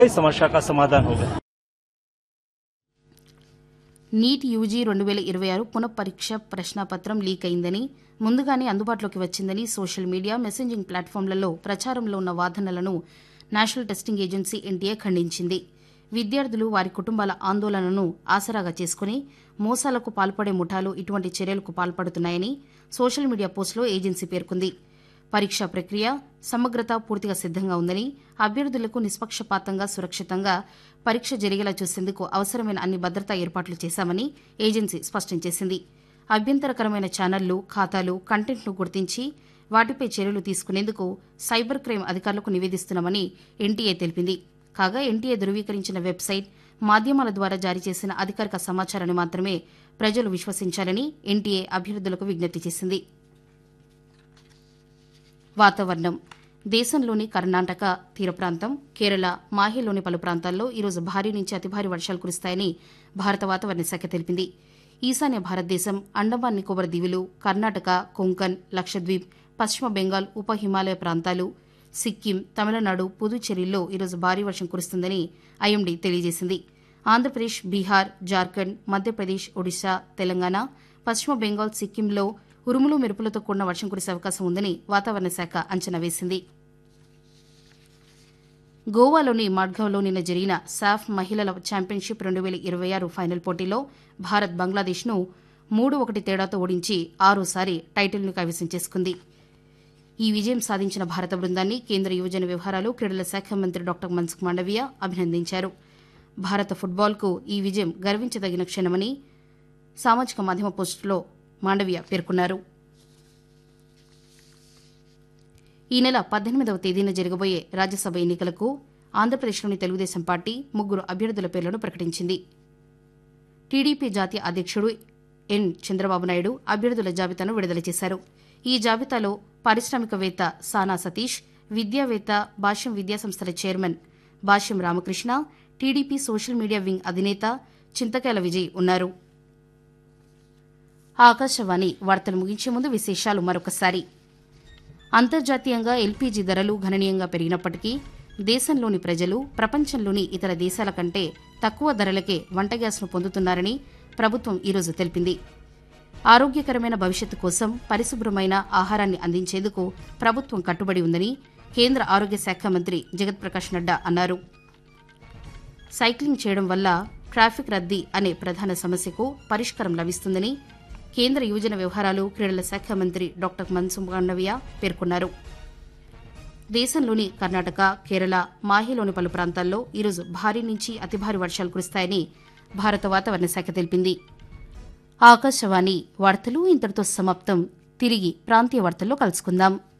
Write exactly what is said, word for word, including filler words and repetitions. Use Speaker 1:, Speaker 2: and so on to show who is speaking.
Speaker 1: इस समस्या का समाधान होगा।
Speaker 2: నీట్ యూజీ రెండు వేల ఇరవై ఆరు పునఃపరీక్ష ప్రశ్నాపత్రం లీక్ అయిందని, ముందుగానే అందుబాటులోకి వచ్చిందని సోషల్ మీడియా, మెసెంజింగ్ ప్లాట్ఫామ్లలో ప్రచారంలో ఉన్న వాదనలను నేషనల్ టెస్టింగ్ ఏజెన్సీ ఎన్టీఏ ఖండించింది. విద్యార్థులు, వారి కుటుంబాల ఆందోళనను ఆసరాగా చేసుకుని మోసాలకు పాల్పడే ముఠాలు ఇటువంటి చర్యలకు పాల్పడుతున్నాయని సోషల్ మీడియా పోస్టులో ఏజెన్సీ పేర్కొంది. పరీక్షా ప్రక్రియ సమగ్రత పూర్తిగా సిద్దంగా ఉందని, అభ్యర్థులకు నిష్పక్షపాతంగా, సురక్షితంగా పరీక్ష జరిగేలా చూసేందుకు అవసరమైన అన్ని భద్రతా ఏర్పాట్లు చేశామని ఏజెన్సీ స్పష్టం చేసింది. అభ్యంతరకరమైన ఛానళ్లు, ఖాతాలు, కంటెంట్ను గుర్తించి వాటిపై చర్యలు తీసుకునేందుకు సైబర్ క్రైమ్ అధికారులకు నివేదిస్తున్నామని ఎన్టీఏ తెలిపింది. కాగా ఎన్టీఏ ధృవీకరించిన వెబ్సైట్, మాధ్యమాల ద్వారా జారీ చేసిన అధికారిక సమాచారాన్ని మాత్రమే ప్రజలు విశ్వసించాలని ఎన్టీఏ అభ్యర్థులకు విజ్ఞప్తి చేసింది. వాతావరణం. దేశంలోని కర్ణాటక తీర ప్రాంతం, కేరళ, మాహేలోని పలు ప్రాంతాల్లో ఈరోజు భారీ నుంచి అతి భారీ వర్షాలు కురుస్తాయని భారత వాతావరణ శాఖ తెలిపింది. ఈశాన్య భారతదేశం, అండమాన్ నికోబార్ దీవులు, కర్ణాటక, కొంకన్, లక్షద్వీప్, పశ్చిమ బెంగాల్, ఉప హిమాలయ ప్రాంతాలు, సిక్కిం, తమిళనాడు, పుదుచ్చేరిల్లో ఈరోజు భారీ వర్షం కురుస్తుందని ఐఎండీ తెలియజేసింది. ఆంధ్రప్రదేశ్, బీహార్, జార్ఖండ్, మధ్యప్రదేశ్, ఒడిశా, తెలంగాణ, పశ్చిమ బెంగాల్, సిక్కింలో ఉరుములు మెరుపులతో కూడిన వర్షం కురిసే అవకాశం ఉందని వాతావరణ శాఖ అంచనా వేసింది. గోవాలోని మడ్గావ్లో నిన్న జరిగిన సాఫ్ మహిళల ఛాంపియన్షిప్ రెండు వేల ఇరవై ఆరు ఫైనల్ పోటీలో భారత్ బంగ్లాదేశ్ను మూడు ఒకటి తేడాతో ఓడించి ఆరోసారి టైటిల్ను కైవసం చేసుకుంది. ఈ విజయం సాధించిన భారత బృందాన్ని కేంద్ర యువజన వ్యవహారాలు, క్రీడల శాఖ మంత్రి డాక్టర్ మన్సుఖ్ మాండవీయ అభినందించారు. భారత ఫుట్బాల్కు ఈ విజయం గర్వించదగిన క్షణమని సామాజిక మాధ్యమ పోస్టులో మాండవీయ పేర్కొన్నారు. ఈ నెల పద్దెనిమిదవ తేదీన జరగబోయే రాజ్యసభ ఎన్నికలకు ఆంధ్రప్రదేశ్లోని తెలుగుదేశం పార్టీ ముగ్గురు అభ్యర్థుల పేర్లను ప్రకటించింది. టీడీపీ జాతీయ అధ్యక్షుడు ఎన్ చంద్రబాబు నాయుడు అభ్యర్థుల జాబితాను విడుదల చేశారు. ఈ జాబితాలో పారిశ్రామికవేత్త సానా సతీష్, విద్యావేత్త, భాష్యం విద్యాసంస్థల చైర్మన్ భాష్యం Ramakrishna, TDP social media wing అధినేత చింతకాయల విజయ్ ఉన్నారు. ఆకాశవాణి వార్తలు ముగించే ముందు విశేషాలు మరొకసారి. అంతర్జాతీయంగా ఎల్పీజీ ధరలు గణనీయంగా పెరిగినప్పటికీ దేశంలోని ప్రజలు ప్రపంచంలోని ఇతర దేశాల కంటే తక్కువ ధరలకే వంట గ్యాస్ను పొందుతున్నారని ప్రభుత్వం ఈరోజు తెలిపింది. ఆరోగ్యకరమైన భవిష్యత్తు కోసం పరిశుభ్రమైన ఆహారాన్ని అందించేందుకు ప్రభుత్వం కట్టుబడి ఉందని కేంద్ర ఆరోగ్య శాఖ మంత్రి జగత్ ప్రకాష్ నడ్డా అన్నారు. సైక్లింగ్ చేయడం వల్ల ట్రాఫిక్ రద్దీ అనే ప్రధాన సమస్యకు పరిష్కారం లభిస్తుందని కేంద్ర యువజన వ్యవహారాలు, క్రీడల శాఖ మంత్రి డాక్టర్ మన్సుఖ్ మాండవీయ పేర్కొన్నారు. దేశంలోని కర్ణాటక, కేరళ, మాహేలోని పలు ప్రాంతాల్లో ఈరోజు భారీ నుంచి అతి భారీ వర్షాలు కురుస్తాయని భారత వాతావరణ శాఖ తెలిపింది. ఆకాశవాణి వార్తలు ఇంతటితో సమాప్తం. తిరిగి ప్రాంతీయ వార్తల్లో కలుసుకుందాం.